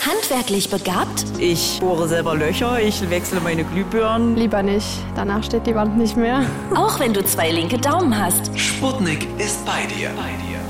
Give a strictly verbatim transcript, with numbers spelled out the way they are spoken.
Handwerklich begabt? Ich bohre selber Löcher, ich wechsle meine Glühbirnen. Lieber nicht, danach steht die Wand nicht mehr. Auch wenn du zwei linke Daumen hast. Sputnik ist bei dir. Bei dir.